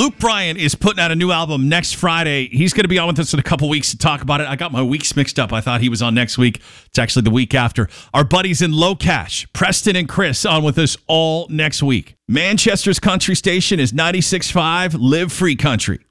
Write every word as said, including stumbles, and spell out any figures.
Luke Bryan is putting out a new album next Friday. He's going to be on with us in a couple weeks to talk about it. I got my weeks mixed up. I thought he was on next week. It's actually the week after. Our buddies in Low Cash, Preston and Chris, on with us all next week. Manchester's country station is ninety-six point five Live Free Country.